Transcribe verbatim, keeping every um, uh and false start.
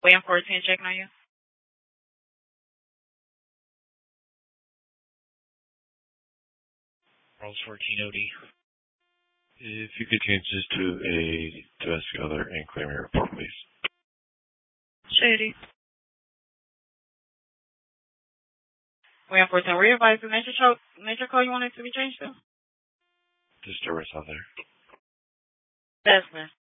Waiting for a ten checking on you. Rolls fourteen O D. If you could change this to a domestic other and claim your report, please. Shady. Waiting for ten. Re-advise the nature, cho- nature code you want it to be changed to? Disturbance on there. That's man.